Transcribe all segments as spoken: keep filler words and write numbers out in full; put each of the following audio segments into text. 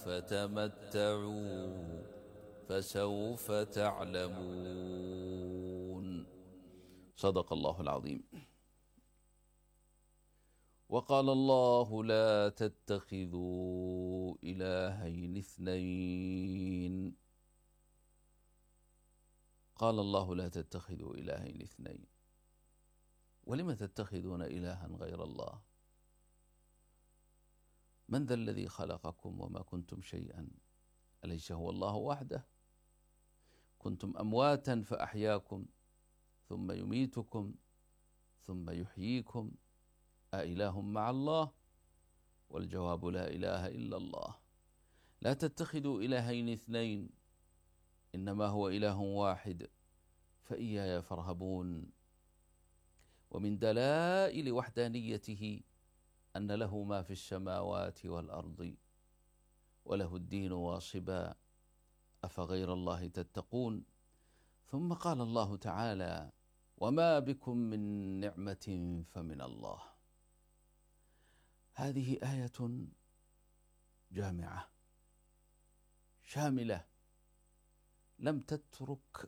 فتمتعوا فسوف تعلمون. صدق الله العظيم. وقال الله: لا تتخذوا إلهين اثنين. قال الله: لا تتخذوا إلهين اثنين. ولم تتخذون إلها غير الله؟ من ذا الذي خلقكم وما كنتم شيئا؟ أليس هو الله وحده؟ كنتم أمواتا فأحياكم ثم يميتكم ثم يحييكم، أإله مع الله؟ والجواب: لا إله إلا الله. لا تتخذوا إلهين اثنين، إنما هو إله واحد فإياي فارهبون. ومن دلائل وحدانيته أن له ما في السماوات والأرض وله الدين واصبا، أفغير الله تتقون. ثم قال الله تعالى: وما بكم من نعمة فمن الله. هذه آية جامعة شاملة، لم تترك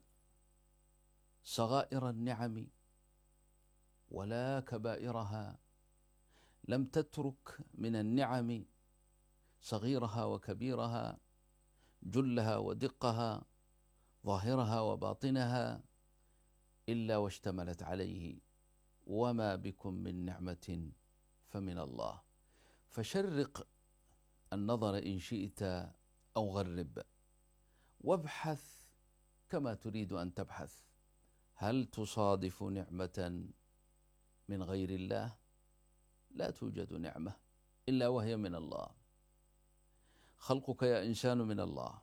صغائر النعم ولا كبائرها، لم تترك من النعم صغيرها وكبيرها، جلها ودقها، ظاهرها وباطنها، إلا واشتملت عليه: وما بكم من نعمة فمن الله. فشرق النظر إن شئت أو غرب، وابحث كما تريد أن تبحث. هل تصادف نعمة من غير الله؟ لا توجد نعمة إلا وهي من الله. خلقك يا إنسان من الله،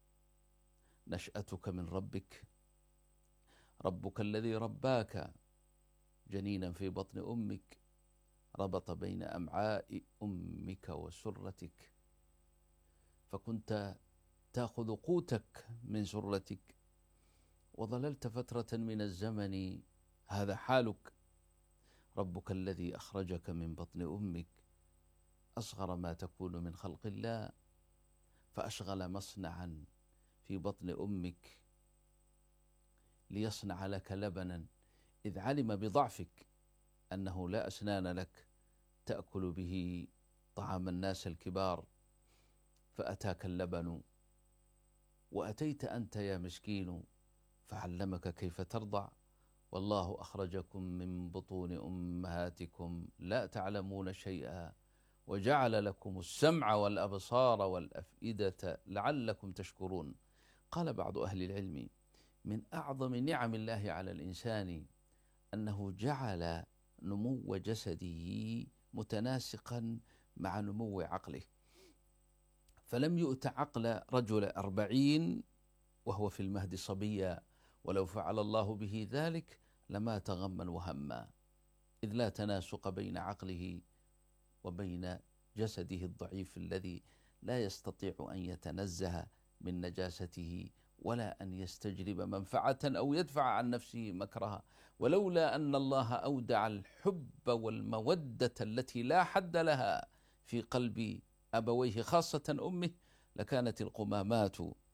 نشأتك من ربك، ربك الذي رباك جنينا في بطن أمك، ربط بين أمعاء أمك وسرتك، فكنت تأخذ قوتك من سرتك، وظللت فترة من الزمن هذا حالك. ربك الذي أخرجك من بطن أمك أصغر ما تكون من خلق الله، فأشغل مصنعا في بطن أمك ليصنع لك لبنا، إذ علم بضعفك أنه لا أسنان لك تأكل به طعام الناس الكبار، فأتاك اللبن. وأتيت أنت يا مسكين فعلمك كيف ترضع. والله أخرجكم من بطون أمهاتكم لا تعلمون شيئا، وجعل لكم السمع والأبصار والأفئدة لعلكم تشكرون. قال بعض أهل العلم: من أعظم نعم الله على الإنسان أنه جعل نمو جسده متناسقا مع نمو عقله، فلم يؤت عقل رجل أربعين وهو في المهد صبيا، ولو فعل الله به ذلك لمات غما وهما، إذ لا تناسق بين عقله وبين جسده الضعيف الذي لا يستطيع أن يتنزه من نجاسته ولا أن يستجلب منفعة أو يدفع عن نفسه مكرها. ولولا أن الله أودع الحب والمودة التي لا حد لها في قلب أبويه خاصة أمه، لكانت القمامات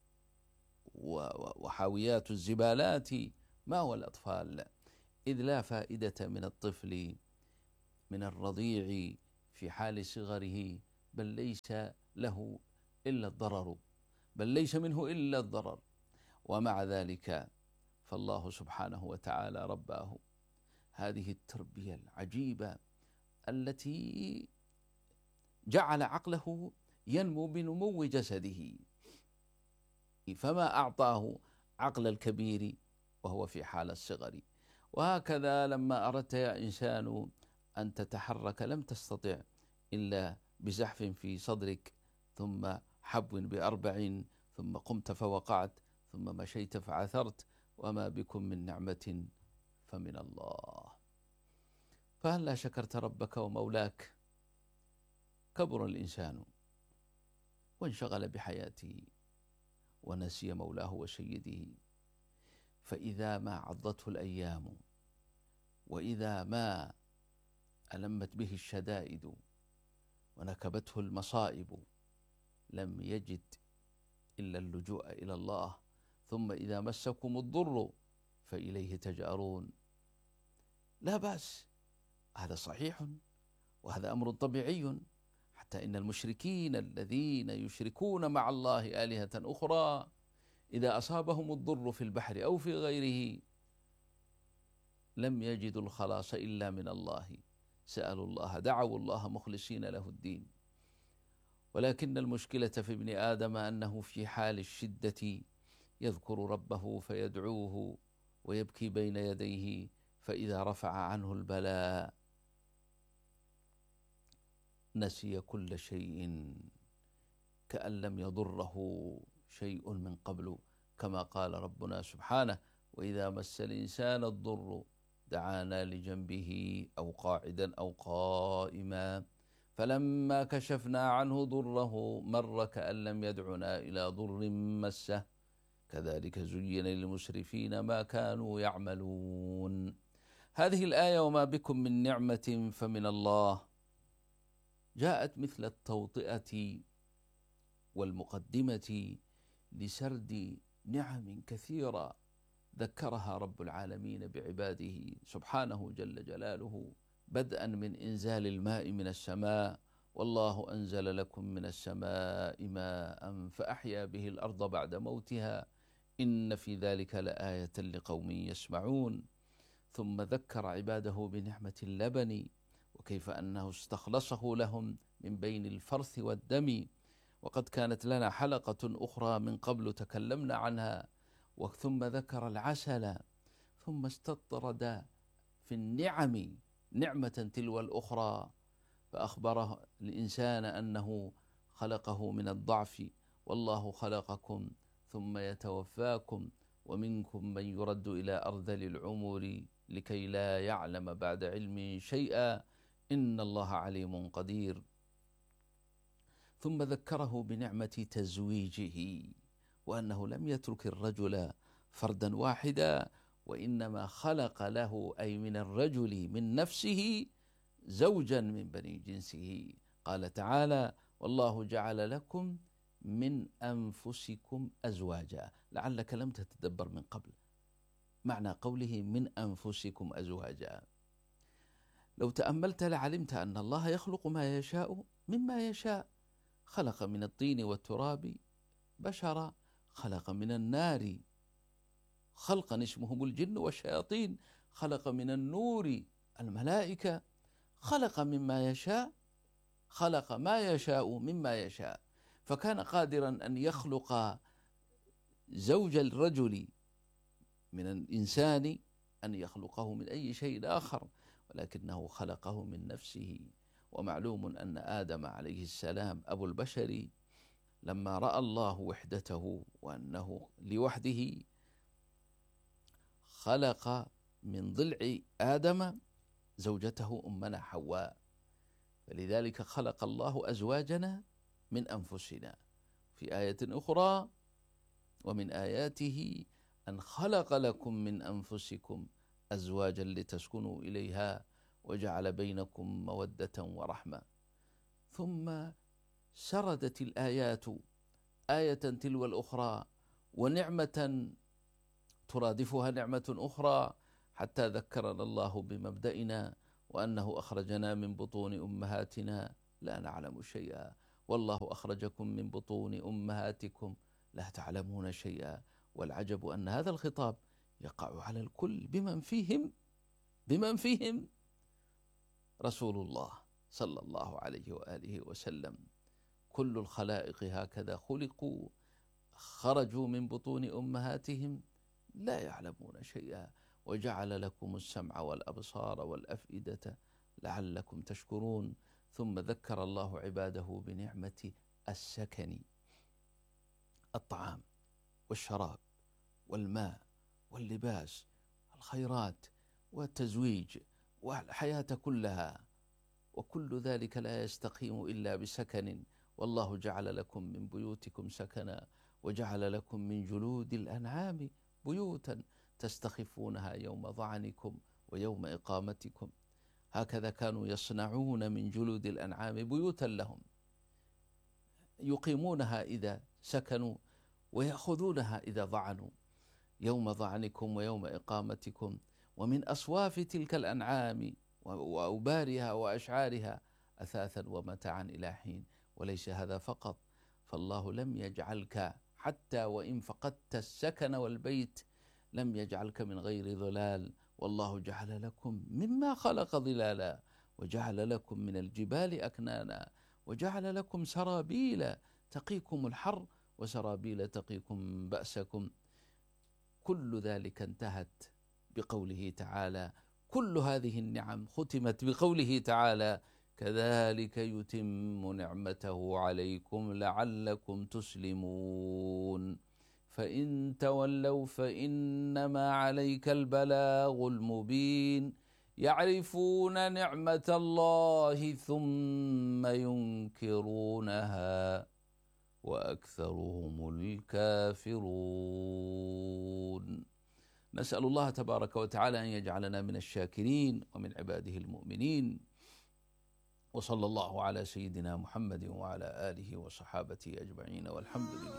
وحاويات الزبالات ماوى الأطفال، إذ لا فائدة من الطفل من الرضيع في حال صغره، بل ليس له إلا الضرر، بل ليس منه إلا الضرر. ومع ذلك فالله سبحانه وتعالى رباه هذه التربية العجيبة التي جعل عقله ينمو بنمو جسده، فما أعطاه عقل الكبير وهو في حال الصغر. وهكذا لما أردت يا إنسان أن تتحرك لم تستطع إلا بزحف في صدرك، ثم حبو بأربع، ثم قمت فوقعت، ثم مشيت فعثرت. وما بكم من نعمة فمن الله. فهل لا شكرت ربك ومولاك؟ كبر الإنسان وانشغل بحياته ونسي مولاه وسيده، فإذا ما عضته الأيام وإذا ما ألمت به الشدائد ونكبته المصائب لم يجد إلا اللجوء إلى الله، ثم إذا مسكم الضر فإليه تجأرون. لا بأس، هذا صحيح وهذا أمر طبيعي، حتى إن المشركين الذين يشركون مع الله آلهة أخرى إذا أصابهم الضر في البحر أو في غيره لم يجدوا الخلاص إلا من الله، سألوا الله، دعوا الله مخلصين له الدين. ولكن المشكلة في ابن آدم أنه في حال الشدة يذكر ربه فيدعوه ويبكي بين يديه، فإذا رفع عنه البلاء نسي كل شيء كأن لم يضره شيء من قبل، كما قال ربنا سبحانه: وإذا مس الإنسان الضر دعانا لجنبه أو قاعدا أو قائما فلما كشفنا عنه ضره مر كأن لم يدعنا إلى ضر مسه كذلك زين للمسرفين ما كانوا يعملون. هذه الآية وما بكم من نعمة فمن الله جاءت مثل التوطئة والمقدمة لسرد نعم كثيرة ذكرها رب العالمين بعباده سبحانه جل جلاله، بدءا من إنزال الماء من السماء: والله أنزل لكم من السماء ماء فأحيا به الأرض بعد موتها إن في ذلك لآية لقوم يسمعون. ثم ذكر عباده بنعمة اللبن وكيف أنه استخلصه لهم من بين الفرث والدم، وقد كانت لنا حلقة أخرى من قبل تكلمنا عنها. ثم ذكر العسل، ثم استطرد في النعم نعمة تلو الأخرى، فأخبره الإنسان أنه خلقه من الضعف: والله خلقكم ثم يتوفاكم ومنكم من يرد إلى أرذل العمر لكي لا يعلم بعد علم شيئا إن الله عليم قدير. ثم ذكره بنعمة تزويجه، وأنه لم يترك الرجل فردا واحدا، وإنما خلق له أي من الرجل من نفسه زوجا من بني جنسه. قال تعالى: والله جعل لكم من أنفسكم أزواجا. لعلك لم تتدبر من قبل معنى قوله من أنفسكم أزواجا. لو تأملت لعلمت أن الله يخلق ما يشاء مما يشاء. خلق من الطين والتراب بشرا، خلق من النار خلقا اسمهم الجن والشياطين، خلق من النور الملائكة، خلق مما يشاء، خلق ما يشاء مما يشاء. فكان قادرا أن يخلق زوج الرجل من الإنسان، أن يخلقه من أي شيء آخر، ولكنه خلقه من نفسه. ومعلوم أن آدم عليه السلام أبو البشر لما رأى الله وحدته وأنه لوحده خلق من ضلع آدم زوجته أمنا حواء، فلذلك خلق الله أزواجنا من أنفسنا. في آية أخرى: ومن آياته أن خلق لكم من أنفسكم أزواجا لتسكنوا إليها وجعل بينكم مودة ورحمة. ثم سردت الآيات آية تلو الأخرى ونعمة ترادفها نعمة أخرى، حتى ذكرنا الله بمبدئنا وأنه أخرجنا من بطون أمهاتنا لا نعلم شيئا، والله أخرجكم من بطون أمهاتكم لا تعلمون شيئا. والعجب أن هذا الخطاب يقع على الكل بمن فيهم بمن فيهم رسول الله صلى الله عليه وآله وسلم. كل الخلائق هكذا خلقوا، خرجوا من بطون أمهاتهم لا يعلمون شيئا، وجعل لكم السمع والأبصار والأفئدة لعلكم تشكرون. ثم ذكر الله عباده بنعمة السكن: الطعام والشراب والماء واللباس، الخيرات والتزويج والحياة كلها، وكل ذلك لا يستقيم إلا بسكن. والله جعل لكم من بيوتكم سكنا وجعل لكم من جلود الأنعام بيوتا تستخفونها يوم ظعنكم ويوم إقامتكم. هكذا كانوا يصنعون من جلود الأنعام بيوتا لهم. يقيمونها إذا سكنوا ويأخذونها إذا ضعنوا، يوم ضعنكم ويوم إقامتكم، ومن أصواف تلك الأنعام وأوبارها وأشعارها أثاثا ومتاعا إلى حين. وليس هذا فقط، فالله لم يجعلك حتى وإن فقدت السكن والبيت لم يجعلك من غير ظلال، والله جعل لكم مما خلق ظلالا، وجعل لكم من الجبال أكنانا، وجعل لكم سرابيل تقيكم الحر وسرابيل تقيكم بأسكم. كل ذلك انتهت بقوله تعالى، كل هذه النعم ختمت بقوله تعالى: كذلك يتم نعمته عليكم لعلكم تسلمون. فإن تولوا فإنما عليك البلاغ المبين. يعرفون نعمة الله ثم ينكرونها وأكثرهم الكافرون. نسأل الله تبارك وتعالى أن يجعلنا من الشاكرين ومن عباده المؤمنين. وصلى الله على سيدنا محمد وعلى آله وصحابته أجمعين، والحمد لله.